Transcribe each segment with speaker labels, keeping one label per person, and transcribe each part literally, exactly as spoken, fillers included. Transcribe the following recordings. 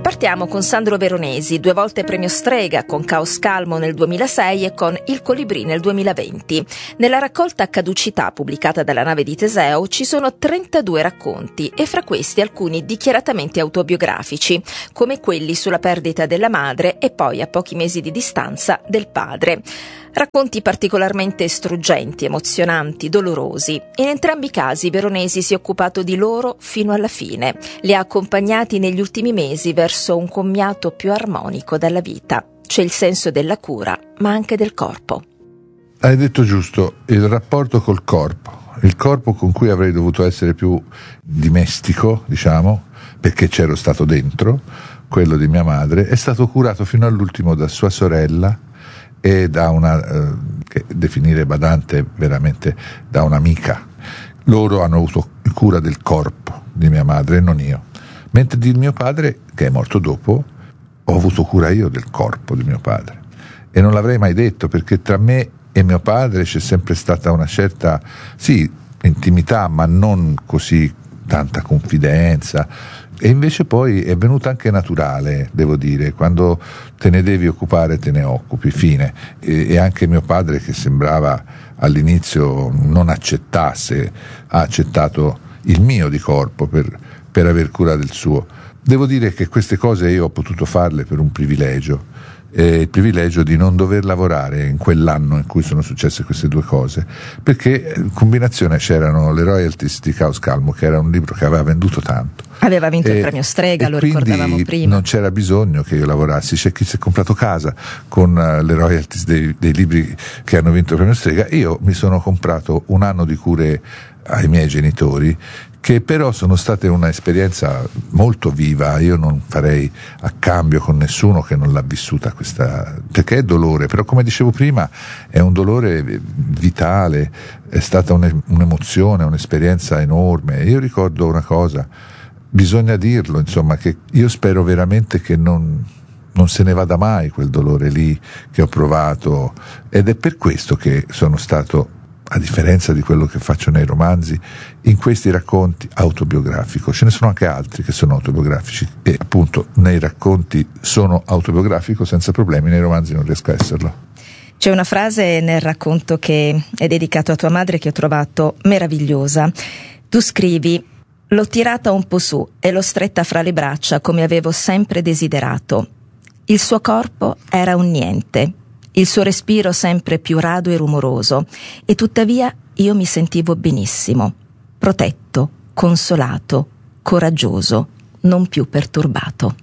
Speaker 1: Partiamo con Sandro Veronesi, due volte premio Strega, con Caos Calmo nel duemilasei e con Il Colibrì nel duemilaventi. Nella raccolta Caducità, pubblicata dalla Nave di Teseo, ci sono trentadue racconti e fra questi alcuni dichiaratamente autobiografici, come quelli sulla perdita della madre e poi, a pochi mesi di distanza, del padre. Racconti particolarmente struggenti, emozionanti, dolorosi. In entrambi i casi Veronesi si è occupato di loro fino alla fine. Li ha accompagnati negli ultimi mesi verso un commiato più armonico dalla vita. C'è il senso della cura, ma anche del corpo.
Speaker 2: Hai detto giusto, il rapporto col corpo. Il corpo con cui avrei dovuto essere più dimestico, diciamo, perché c'ero stato dentro, quello di mia madre, è stato curato fino all'ultimo da sua sorella e da una, eh, che definire badante veramente da un'amica. Loro hanno avuto cura del corpo di mia madre e non io. Mentre di mio padre, che è morto dopo, ho avuto cura io del corpo di mio padre. E non l'avrei mai detto, perché tra me e mio padre c'è sempre stata una certa, sì, intimità, ma non così tanta confidenza. E invece poi è venuta anche naturale, devo dire, quando te ne devi occupare te ne occupi, fine. E, e anche mio padre, che sembrava all'inizio non accettasse, ha accettato il mio di corpo per, per aver cura del suo. Devo dire che queste cose io ho potuto farle per un privilegio, eh, il privilegio di non dover lavorare in quell'anno in cui sono successe queste due cose, perché in combinazione c'erano le royalties di Caos Calmo, che era un libro che aveva venduto tanto.
Speaker 1: Aveva vinto e, il premio Strega, lo ricordavamo prima.
Speaker 2: Non c'era bisogno che io lavorassi. C'è chi si è comprato casa con le royalties dei, dei libri che hanno vinto il premio Strega. Io mi sono comprato un anno di cure ai miei genitori, che però sono state un'esperienza molto viva. Io non farei a cambio con nessuno che non l'ha vissuta questa, perché è dolore, però come dicevo prima è un dolore vitale, è stata un'emozione, un'esperienza enorme. Io ricordo una cosa, bisogna dirlo, insomma, che io spero veramente che non, non se ne vada mai quel dolore lì che ho provato, ed è per questo che sono stato, a differenza di quello che faccio nei romanzi, in questi racconti autobiografico. Ce ne sono anche altri che sono autobiografici e appunto nei racconti sono autobiografico senza problemi, nei romanzi non riesco a esserlo.
Speaker 1: C'è una frase nel racconto che è dedicato a tua madre che ho trovato meravigliosa. Tu scrivi: l'ho tirata un po' su e l'ho stretta fra le braccia come avevo sempre desiderato. Il suo corpo era un niente, il suo respiro sempre più rado e rumoroso, e tuttavia io mi sentivo benissimo, protetto, consolato, coraggioso, non più perturbato.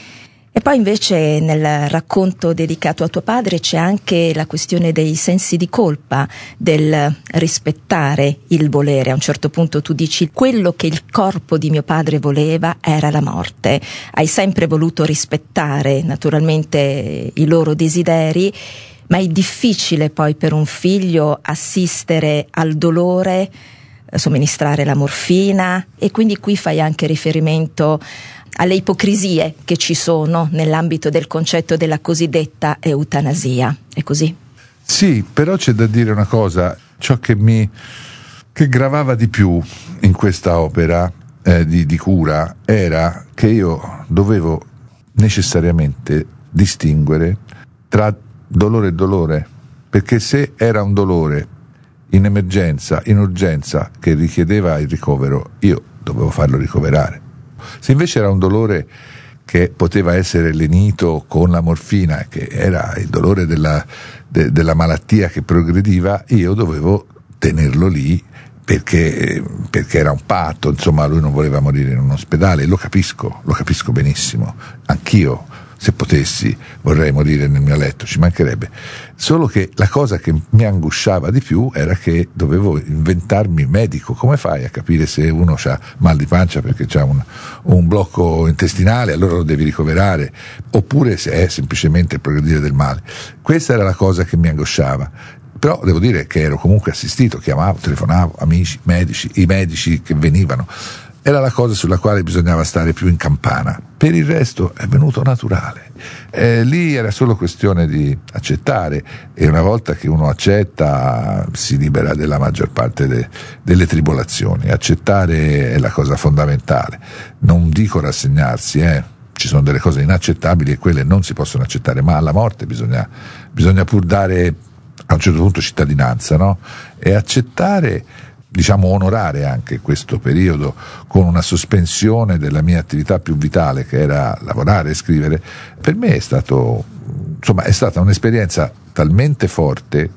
Speaker 1: E poi invece nel racconto dedicato a tuo padre c'è anche la questione dei sensi di colpa, del rispettare il volere. A un certo punto tu dici: quello che il corpo di mio padre voleva era la morte. Hai sempre voluto rispettare naturalmente i loro desideri, ma è difficile poi per un figlio assistere al dolore, somministrare la morfina, e quindi qui fai anche riferimento alle ipocrisie che ci sono nell'ambito del concetto della cosiddetta eutanasia. È così?
Speaker 2: Sì, però c'è da dire una cosa: ciò che mi che gravava di più in questa opera eh, di, di cura era che io dovevo necessariamente distinguere tra dolore e dolore, perché se era un dolore in emergenza, in urgenza, che richiedeva il ricovero, io dovevo farlo ricoverare. Se invece era un dolore che poteva essere lenito con la morfina, che era il dolore della, de, della malattia che progrediva, io dovevo tenerlo lì perché, perché era un patto, insomma lui non voleva morire in un ospedale. Lo capisco, lo capisco benissimo, anch'io se potessi vorrei morire nel mio letto, ci mancherebbe. Solo che la cosa che mi angosciava di più era che dovevo inventarmi il medico. Come fai a capire se uno ha mal di pancia perché c'ha un, un blocco intestinale, allora lo devi ricoverare, oppure se è semplicemente il progredire del male? Questa era la cosa che mi angosciava. Però devo dire che ero comunque assistito, chiamavo, telefonavo, amici, medici, i medici che venivano. Era la cosa sulla quale bisognava stare più in campana. Per il resto è venuto naturale. Eh, lì era solo questione di accettare, e una volta che uno accetta si libera della maggior parte de, delle tribolazioni. Accettare è la cosa fondamentale. Non dico rassegnarsi, eh, ci sono delle cose inaccettabili e quelle non si possono accettare, ma alla morte bisogna, bisogna pur dare a un certo punto cittadinanza, no? E accettare, diciamo onorare anche questo periodo con una sospensione della mia attività più vitale, che era lavorare e scrivere. Per me è stato, insomma, è stata un'esperienza talmente forte